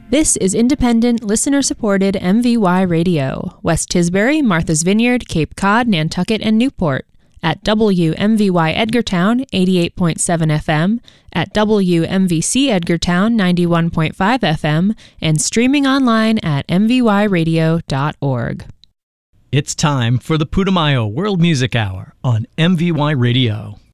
This is independent, listener-supported MVY Radio. West Tisbury, Martha's Vineyard, Cape Cod, Nantucket, and Newport. At WMVY Edgartown, 88.7 FM, at WMVC Edgartown, 91.5 FM, and streaming online at mvyradio.org. It's time for the Putumayo World Music Hour on MVY Radio.